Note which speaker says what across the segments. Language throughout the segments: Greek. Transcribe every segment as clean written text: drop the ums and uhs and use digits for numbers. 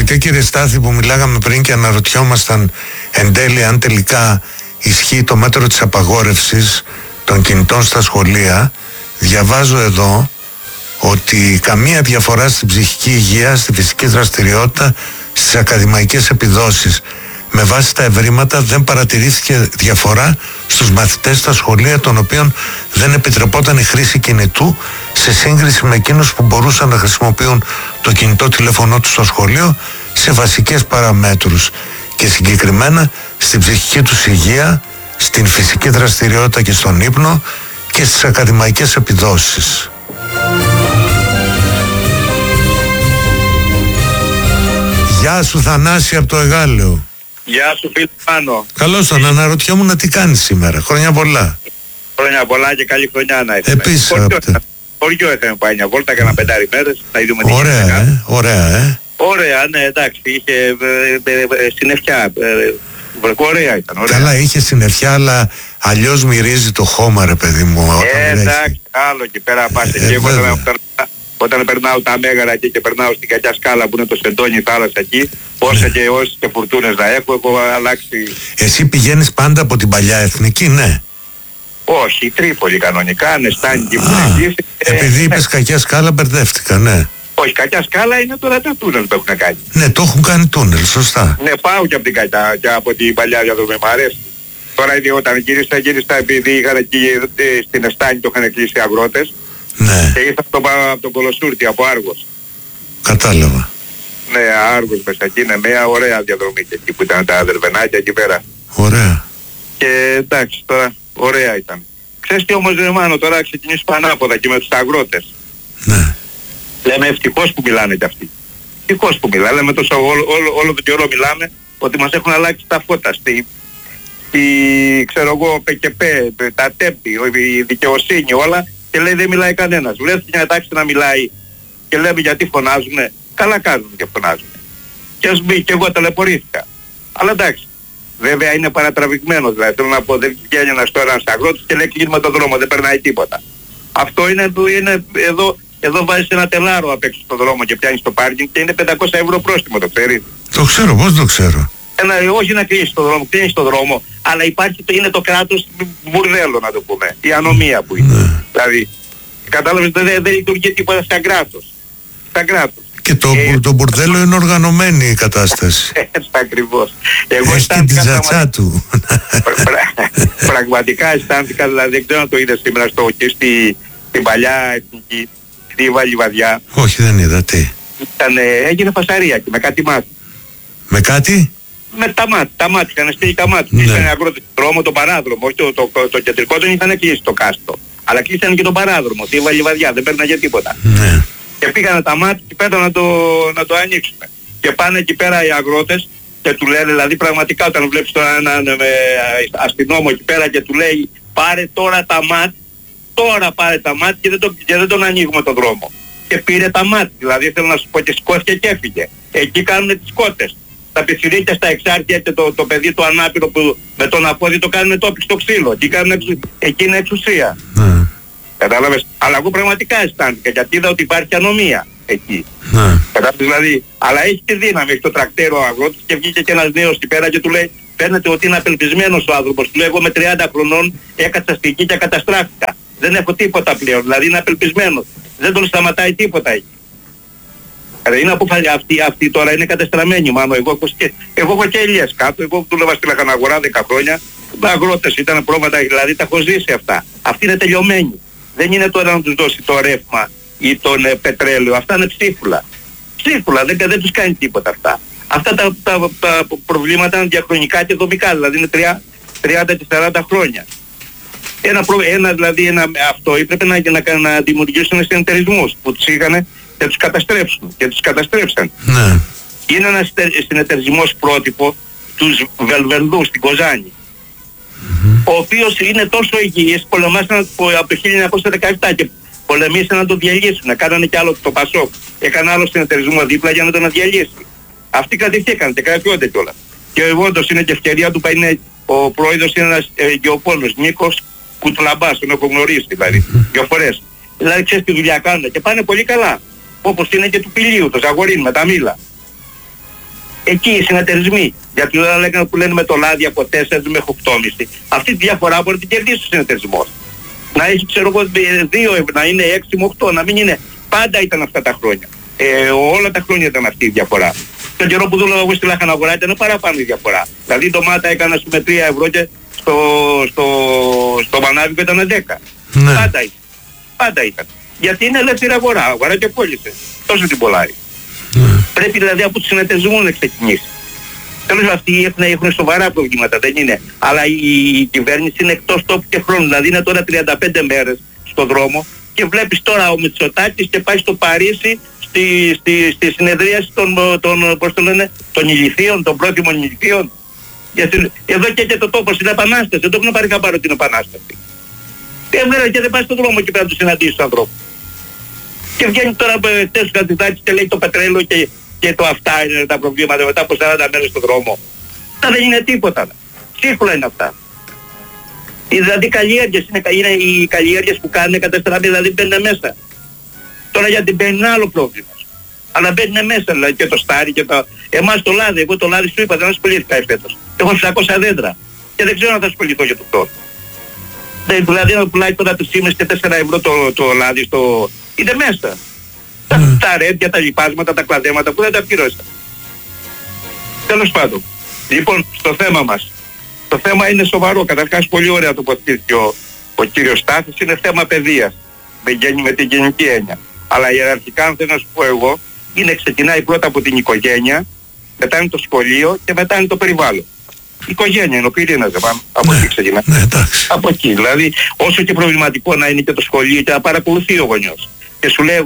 Speaker 1: προσωπικά, κύριε Στάθη, που μιλάγαμε πριν και αναρωτιόμασταν εν τέλει αν τελικά ισχύει το μέτρο της απαγόρευσης των κινητών στα σχολεία, διαβάζω εδώ ότι καμία διαφορά στην ψυχική υγεία, στη φυσική δραστηριότητα, στις ακαδημαϊκές επιδόσεις. Με βάση τα ευρήματα δεν παρατηρήθηκε διαφορά στους μαθητές στα σχολεία, των οποίων δεν επιτρεπόταν η χρήση κινητού, σε σύγκριση με εκείνους που μπορούσαν να χρησιμοποιούν το κινητό τηλέφωνό τους στο σχολείο σε βασικές παραμέτρους, και συγκεκριμένα στην ψυχική τους υγεία, στην φυσική δραστηριότητα και στον ύπνο και στις ακαδημαϊκές επιδόσεις. Γεια σου Θανάση από το Εγάλεο.
Speaker 2: Γεια σου φίλε Πάνο.
Speaker 1: Καλώς τον, αναρωτιόμουν τι κάνεις σήμερα. Χρόνια πολλά.
Speaker 2: Χρόνια πολλά και καλή χρονιά να έχουμε.
Speaker 1: Επίσης
Speaker 2: Χωριό είχαμε πάει μια βόλτα, έκανα 5 μέρες να είδουμε τι
Speaker 1: γίνεται. Ωραία.
Speaker 2: Ωραία, ναι, εντάξει, είχε συννεφιά. Ωραία ήταν, ωραία.
Speaker 1: Καλά, είχε συννεφιά, αλλά αλλιώς μυρίζει το χώμα, ρε παιδί μου.
Speaker 2: Εντάξει, άλλο εκεί πέρα πάστε. Και εγώ όταν περνάω τα Μέγαρα εκεί και περνάω στην Κακιά Σκάλα που είναι το Σεντόνι, η θάλασσα εκεί, όσες και φουρτούνες να έχω αλλάξει. Εσύ πηγαίνεις πάντα από την παλιά εθνική, ναι?
Speaker 3: Όχι, Τρίπολη κανονικά, Νεστάνικη που είναι.
Speaker 1: Επειδή είπες Κακιά Σκάλα μπερδεύτηκα, ναι.
Speaker 3: Όχι, Κακιά Σκάλα είναι τώρα τα τούνελ που έχουν κάνει.
Speaker 1: Ναι, το έχουν κάνει τούνελ, σωστά.
Speaker 3: Ναι, πάω και από την Κακιά και από την παλιά διαδρομή, μου αρέσει. Τώρα ήδη όταν γύρισα επειδή είχαν εκεί στην Εστάνη το είχαν κλείσει αγρότες.
Speaker 1: Ναι.
Speaker 3: Και ήρθα από τον Κολοσούρτη, από Άργος.
Speaker 1: Κατάλαβα.
Speaker 3: Ναι, Άργος μέσα εκεί είναι μια ωραία διαδρομή και εκεί που ήταν τα αδερβενάκια εκεί πέρα.
Speaker 1: Ωραία.
Speaker 3: Και εντάξει τώρα, ωραία ήταν. Ξέρεις τι όμως Μάνο, τώρα ξεκινήσουμε ανάποδα και με τους αγρότες.
Speaker 1: Ναι.
Speaker 3: Λέμε ευτυχώς που μιλάνε κι αυτοί. Ευτυχώς που μιλάνε, λέμε τόσο όλο τον καιρό μιλάμε ότι μας έχουν αλλάξει τα φώτα ξέρω εγώ, ΠΚΠ, τα τέπη, η δικαιοσύνη, όλα, και λέει δεν μιλάει κανένας. Βλέπεις μια τάξη να μιλάει και λέμε γιατί φωνάζουνε. Καλά κάνουν και φωνάζουνε. Και ας μπει και εγώ ταλαιπωρήθηκα. Αλλά εντάξει. Βέβαια είναι παρατραβηγμένο, δηλαδή θέλω να πω, δεν βγαίνει ένας τώρα ένας αγρότης και λέει κλείνει με τον δρόμο, δεν περνάει τίποτα. Αυτό είναι εδώ βάζεις ένα τελάρο απ' έξω στον δρόμο και πιάνεις το πάρκινγκ και είναι 500 ευρώ πρόστιμο, το ξέρεις?
Speaker 1: Το ξέρω, πώς το ξέρω?
Speaker 3: Όχι να κλείσεις τον δρόμο, κλείνεις τον δρόμο, αλλά είναι το κράτος μπουρδέλο να το πούμε, η ανομία που είναι.
Speaker 1: Ναι.
Speaker 3: Δηλαδή, κατάλαβες, δεν λειτουργεί τίποτα σαν κράτος. Σαν κράτος.
Speaker 1: Και το μπουρδέλο είναι οργανωμένη η κατάσταση.
Speaker 3: Έτσι ακριβώς.
Speaker 1: Έχει την τζατσά του.
Speaker 3: Πραγματικά αισθάνθηκα, δηλαδή δεν ξέρω αν το είδες σήμερα στην παλιά εθνική, στη Βαλιβαδιά.
Speaker 1: Όχι, δεν είδα, τι?
Speaker 3: Έγινε φασαρία και με κάτι μάτι.
Speaker 1: Με κάτι?
Speaker 3: Με τα μάτια, είχαν στείλει τα μάτια.
Speaker 1: Ναι.
Speaker 3: Κλείσανε αγρότες δρόμο, τον παράδρομο, όχι το κεντρικό δεν είχαν κλείσει το κάστρο. Αλλά κλείσανε και τον παράδρομο, τη Βαλιβαδιά, δεν παίρναγε τίποτα.
Speaker 1: Ναι.
Speaker 3: Και πήγανε τα μάτια και πέρα να το ανοίξουμε. Και πάνε εκεί πέρα οι αγρότες και του λένε, δηλαδή πραγματικά όταν βλέπεις τώρα έναν αστυνόμο εκεί πέρα και του λέει πάρε τώρα τα μάτια, πάρε τα μάτια και δεν τον ανοίγουμε τον δρόμο. Και πήρε τα μάτια, δηλαδή θέλω να σου πω και σκόθηκε και έφυγε. Εκεί κάνουν τις κότες. Τα πιτσιρίκια στα εξάρτια και το παιδί του ανάπηρο που με τον απόδι το κάνουν τόπι στο ξύλο. Εκεί είναι εξουσία.
Speaker 1: Ναι.
Speaker 3: Κατάλαβες. Αλλά εγώ πραγματικά αισθάνθηκα γιατί είδα ότι υπάρχει ανομία εκεί.
Speaker 1: Ναι.
Speaker 3: Κατάλαβες δηλαδή. Αλλά έχει τη δύναμη, έχει το τρακτέρο ο αγρότης και βγήκε και ένας νέος εκεί πέρα και του λέει φαίνεται ότι είναι απελπισμένος ο άνθρωπος. Του λέει εγώ με 30 χρονών έκατσα στη γη και καταστράφηκα. Δεν έχω τίποτα πλέον. Δηλαδή είναι απελπισμένος. Δεν τον σταματάει τίποτα εκεί. Είναι αποφασή, αυτή τώρα είναι κατεστραμμένη μάλλον. Εγώ έχω και ελιές κάτω, εγώ δούλευα στη λαχαναγορά 10 χρόνια, τα αγρότες ήταν πρόβατα, δηλαδή τα έχω ζήσει αυτά. Αυτοί είναι τελειωμένοι. Δεν είναι τώρα να τους δώσει το ρεύμα ή τον πετρέλαιο, αυτά είναι ψίφουλα. Ψίφουλα, δεν τους κάνει τίποτα αυτά. Αυτά τα προβλήματα είναι διαχρονικά και δομικά, δηλαδή είναι 30 και 40 χρόνια. Αυτό έπρεπε να δημιουργήσουν συνεταιρισμούς που τους είχαν και τους καταστρέψουν και τους καταστρέψαν.
Speaker 1: Ναι.
Speaker 3: Είναι ένας συνεταιρισμός πρότυπο τους Βελβενδούς στην Κοζάνη, ο οποίος είναι τόσο υγιής, πολεμάσαν από το 1917 και πολεμήσαν να το διαλύσουν. Κάνανε κι άλλο το Πασόκ, έκανε άλλο συνεταιρισμό δίπλα για να τον διαλύσει. Αυτοί κρατηθήκαν και κρατιόνται κιόλας. Και όντως είναι και ευκαιρία του, ο πρόεδρος είναι ένας γεωπόνος, Νίκος Κουτλαμπάς, τον έχω γνωρίσει δηλαδή, 2 φορές. Δηλαδή ξέρεις τι δουλειά κάνουν και πάνε πολύ καλά. Όπως είναι και του Πηλίου, το Ζαγορίν με τα μήλα. Εκεί οι συνεταιρισμοί, γιατί όλα λέγανε που λένε με το λάδι από 4 μέχρι 8,5. Αυτή τη διαφορά μπορεί να την κερδίσει ο συνεταιρισμός. Να έχει, ξέρω εγώ, 2, να είναι 6 με 8, να μην είναι. Πάντα ήταν αυτά τα χρόνια. Όλα τα χρόνια ήταν αυτή η διαφορά. Τον καιρό που δούλευα εγώ στη Λάχανα Αγορά ήταν παραπάνω η διαφορά. Δηλαδή η ντομάτα έκανα με 3 ευρώ και στο μανάβικο ήταν 10. Ναι. Πάντα ήταν. Γιατί είναι ελεύθερη αγορά. Αγορά και πώλησε. Τόσο την πουλάει. Πρέπει δηλαδή από τους συνεταιρισμούς να ξεκινήσει. Τέλος αυτοί έχουν σοβαρά προβλήματα, δεν είναι. Αλλά η κυβέρνηση είναι εκτός τόπου και χρόνου. Δηλαδή είναι τώρα 35 μέρες στον δρόμο και βλέπεις τώρα ο Μητσοτάκης και πάει στο Παρίσι στη συνεδρίαση των ηλιθείων, των πρόθυμων ηλιθείων. Γιατί εδώ και το τόπος είναι επανάσταση, δεν το έχουν πάρει χαμπάρι την επανάσταση. Έβγαλε και δεν πάει στον δρόμο και πρέπει να τους συναντήσει τους ανθρώπους. Και βγαίνει τώρα χτες ο Καντιδάκης και λέει το πετρέλαιο και το αυτά είναι τα προβλήματα μετά από 40 μέρες στον δρόμο. Αυτά δεν είναι τίποτα. Σύγχρονα είναι αυτά. Δηλαδή καλλιέργειες είναι οι καλλιέργειες που κάνουν καταστραφή, δηλαδή μπαίνουν μέσα. Τώρα για την μπαίνει είναι άλλο πρόβλημα. Αλλά μπαίνουν μέσα δηλαδή και το στάρι και το... Εμάς το λάδι, εγώ το λάδι σου είπα δεν ασχολήθηκα εφέτος. Έχω 600 δέντρα και δεν ξέρω αν θα ασχοληθώ για το χρόνο. Δηλαδή να πουλάει τώρα 3,5 και 4 ευρώ το λάδι στο... Είναι μέσα. Τα ρέντια, τα λιπάσματα, τα κλαδέματα που δεν τα πληρώσα. Τέλος πάντων. Λοιπόν, στο θέμα μας. Το θέμα είναι σοβαρό. Καταρχάς πολύ ωραία τοποθετήθηκε ο κύριος Στάθης. Είναι θέμα παιδείας. Με την γενική έννοια. Αλλά ιεραρχικά, αν θέλω να σου πω εγώ, ξεκινάει πρώτα από την οικογένεια, μετά είναι το σχολείο και μετά είναι το περιβάλλον. Η οικογένεια είναι ο πυρήνας, δεν πάμε. Από εκεί ξεκινάει. Από εκεί. Δηλαδή, όσο και προβληματικό να είναι και το σχολείο και να παρακολουθεί ο γονιός. Και σου λέω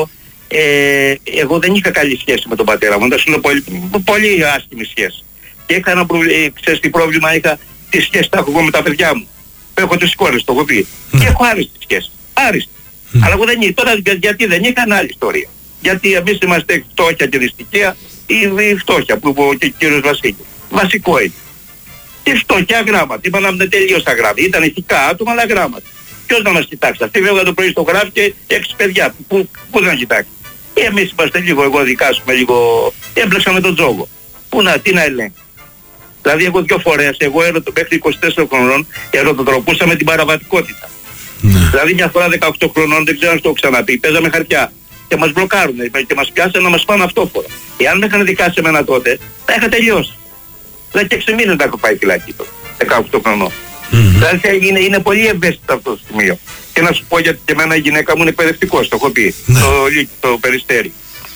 Speaker 3: εγώ δεν είχα καλή σχέση με τον πατέρα μου, σου λέω πολύ άσχημη σχέση. Και είχα ένα ξέρεις τι πρόβλημα είχα, τη σχέση που έχω εγώ με τα παιδιά μου. Έχω τις κόρες, το έχω πει. Και έχω άριστη σχέση. Άριστη. Αλλά εγώ δεν είχα. Τώρα γιατί δεν είχα, άλλη ιστορία. Γιατί εμείς είμαστε φτώχεια και δυστυχία ή φτώχεια που είπε ο κύριος Βασίλης. Βασικό είναι. Και φτώχεια γράμματα. Είπα να είναι τελείως αγράμματα. Ήταν ηθικά άτομα αλλά γράμματα. Ποιος να μας κοιτάξει. Αυτοί βέβαια το πρωί στο γράφει και 6 παιδιά. Πού να κοιτάξει. Εμείς είμαστε λίγο, εγώ δικάσουμε λίγο, έμπλεξα με τον τζόγο. Τι να ελέγχει. Δηλαδή εγώ 2 φορές, εγώ μέχρι 24 χρονών ερωτοτροπούσα με την παραβατικότητα. Δηλαδή μια φορά 18 χρονών, δεν ξέρω αν το έχω ξαναπεί, παίζαμε χαρτιά και μας μπλοκάρουν και μας πιάσανε να μας πάνε αυτόφορα. Εάν με είχαν δικάσει εμένα τότε, θα είχα τελειώσει. Δηλαδή και 6 μήνες να έχω πάει φυλακή τότε, 18 χρονών. Δηλαδή είναι πολύ ευαίσθητο αυτό το σημείο. Και να σου πω γιατί και εμένα η γυναίκα μου είναι εκπαιδευτικός, το έχω πει, το Περιστέρι.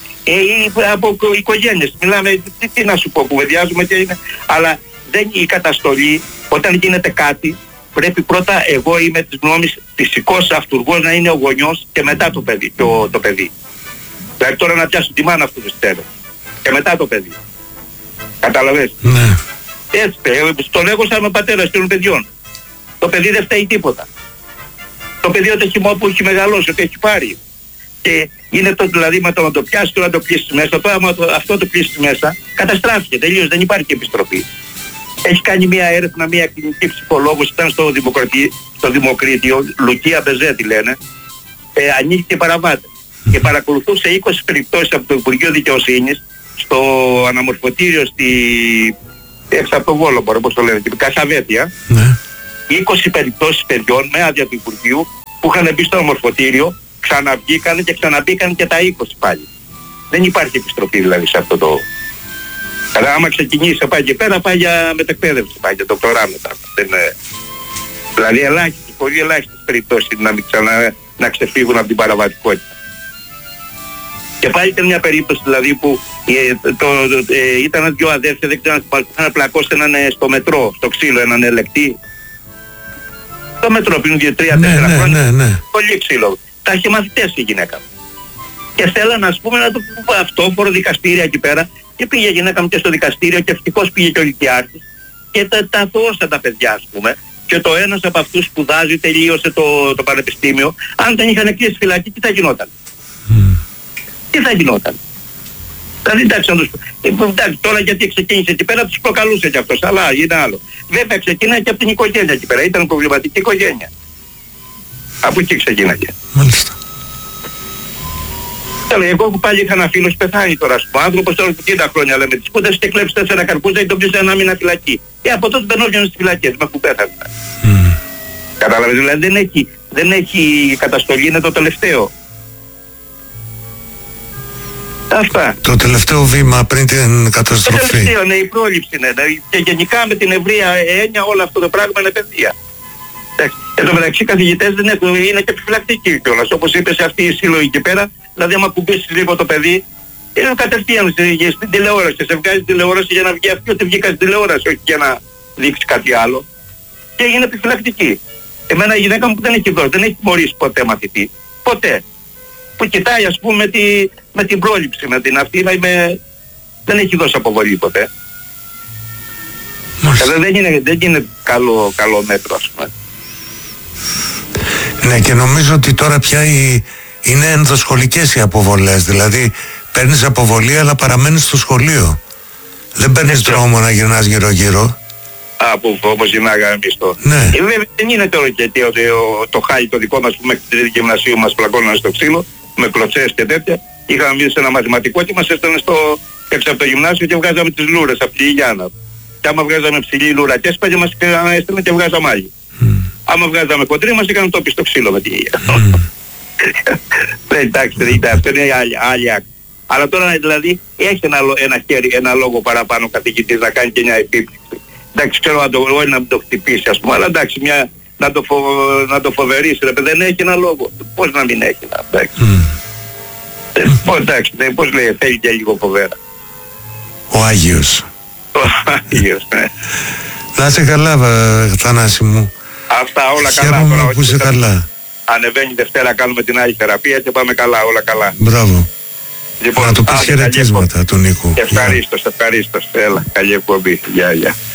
Speaker 3: Από οικογένειες, μιλάμε, τι να σου πω, κουβεντιάζουμε και είναι, αλλά η καταστολή, όταν γίνεται κάτι, πρέπει πρώτα, εγώ είμαι της γνώμης, φυσικός αυτούργος να είναι ο γονιός και μετά το παιδί. Το παιδί. Δηλαδή τώρα να πιάσω τη μάνα αυτού του στέλνω. Και μετά το παιδί. Καταλαβες.
Speaker 1: Ναι.
Speaker 3: Έτσι, το λέγω σαν πατέρας των παιδιών. Το παιδί δεν φταίει τίποτα. Το παιδί όταν χυμό που έχει μεγαλώσει, ότι έχει πάρει. Και είναι δηλαδή με το να το πιάσει, το να το πλήσεις μέσα. Τώρα αυτό το πλήσεις μέσα, καταστράφηκε τελείως, δεν υπάρχει επιστροφή. Έχει κάνει μια έρευνα, μια κλινική ψυχολόγος, ήταν στο Δημοκρίτιο, Λουκία Μπεζέτη λένε, ανοίγει και παραβάτε. Και παρακολουθούσε 20 περιπτώσεις από το Υπουργείο Δικαιοσύνης στο αναμορφωτήριο έξω από το Βόλο, όπως το λένε, την Κασαβέτια. 20 περιπτώσεις παιδιών με άδεια του Υπουργείου που είχαν μπει στο αναμορφωτήριο, ξαναβγήκαν και ξαναμπήκαν και τα 20 πάλι. Δεν υπάρχει επιστροφή δηλαδή σε αυτό το... Αλλά άμα ξεκινήσει πάει και πέρα, πάει για μετεκπαίδευση, πάει για δοκτορά μετά. Δηλαδή ελάχιστη, πολύ ελάχιστες περιπτώσεις να ξεφύγουν από την παραβατικότητα. Και πάλι ήταν μια περίπτωση δηλαδή που ήταν 2 αδέρφια, δεν ξέρω αν είχαν πλακώσει στο μετρό, στο ξύλο, έναν ελεκτή. Στο μετρό πριν 2-3-4 χρόνια. Πολύ ξύλο. Τα είχε μαθητές η γυναίκα. Και θέλανε ας πούμε να το πούμε αυτόφορο δικαστήρια εκεί πέρα. Και πήγε η γυναίκα μου και στο δικαστήριο και ευτυχώς πήγε και ο Λυκιάρχης και τα αθώωσαν τα παιδιά ας πούμε. Και το ένας από αυτούς σπουδάζει, τελείωσε το πανεπιστήμιο. Αν δεν είχαν κλείσει φυλακή, τι θα γινόταν. Τι θα γινόταν. Δηλαδή εντάξει, τώρα γιατί ξεκίνησε εκεί πέρα, τους προκαλούσε κι αυτός, αλλά είναι άλλο. Βέβαια ξεκίνησε και από την οικογένεια εκεί πέρα, ήταν προβληματική οικογένεια. Από εκεί ξεκίνησε.
Speaker 1: Μάλιστα.
Speaker 3: Εγώ που πάλι είχα ένα φίλο πεθάνει τώρα. Ο άνθρωπος τώρα 30 χρόνια λέμε τις κούτες και κλέψει 4 καρπούζα και τον πίσω ένα μήνα φυλακή. Από τότε μπαινόταν στις φυλακές με που πέθανε. Κατάλαβες, δηλαδή δεν έχει καταστολή, είναι το τελευταίο. Αυτά.
Speaker 1: Το τελευταίο βήμα πριν την καταστροφή.
Speaker 3: Το τελευταίο, ναι, η πρόληψη είναι. Και γενικά με την ευρεία έννοια όλο αυτό το πράγμα είναι παιδεία. Εν τω μεταξύ καθηγητές δεν έχουν, είναι και επιφυλακτικοί κιόλας. Όπως είπες αυτοί οι σύλλογοι εκεί πέρα, δηλαδή άμα κουμπίσεις λίγο το παιδί, είναι κατευθείαν στην τηλεόραση. Σε βγάζει τηλεόραση για να βγει αυτή ότι βγήκα στην τηλεόραση, όχι για να δείξει κάτι άλλο. Και είναι επιφυλακτική. Εμένα η γυναίκα μου δεν έχει δώσει, δεν έχει τιμωρήσει ποτέ μαθητή. Ποτέ. Που κοιτάει ας πούμε με την πρόληψη, με την αυτή, δεν έχει δώσει αποβολή ποτέ. Δεν είναι καλό μέτρο ας πούμε.
Speaker 1: Ναι, και νομίζω ότι τώρα πια είναι ενδοσχολικές οι αποβολές. Δηλαδή παίρνεις αποβολή αλλά παραμένεις στο σχολείο. Δεν παίρνεις δρόμο να γυρνάς γύρω-γύρω.
Speaker 3: Όπως γυρνάγαμε εμείς το.
Speaker 1: Ναι.
Speaker 3: Δεν είναι τώρα γιατί το χάλι το δικό μας που μέχρι τη τρίτη γυμνασίου μας πλακώναν στο ξύλο με κλωτσές και τέτοια. Είχαμε μείνει σε ένα μαθηματικό και μας έστελνε έξω από το γυμνάσιο και βγάζαμε τις λούρες από τη Λιγιάννα. Και άμα βγάζαμε ψηλή λούρα και έσπαγε μας έστελνε και βγάζαμε άλλη. Άμα βγάζαμε κοντρί μας έκαναν τόπι στο ξύλο με τη Λιγιάννα. Εντάξει, αυτό είναι άλλη άκρη. Αλλά τώρα δηλαδή έχει ένα λόγο παραπάνω ο καθηγητής να κάνει και μια επίπληξη. Εντάξει, ξέρω να μην το χτυπήσει ας πούμε, αλλά εντάξει, να το φοβερήσει, δεν έχει ένα λόγο. Πώς να μην έχει, εντάξει. Εντάξει, πώς λέει, θέλει και λίγο φοβέρα.
Speaker 1: Ο Άγιος.
Speaker 3: Ο Άγιος, ναι.
Speaker 1: Να είσαι καλά, Θανάση μου.
Speaker 3: Αυτά όλα καλά.
Speaker 1: Χαίρομαι που είσαι καλά.
Speaker 3: Ανεβαίνει Δευτέρα, κάνουμε την άλλη θεραπεία και πάμε καλά, όλα καλά.
Speaker 1: Μπράβο.
Speaker 3: Λοιπόν,
Speaker 1: να του πεις χαιρετίσματα του Νίκου.
Speaker 3: Ευχαρίστως. Έλα, καλή εκπομπή. Γεια.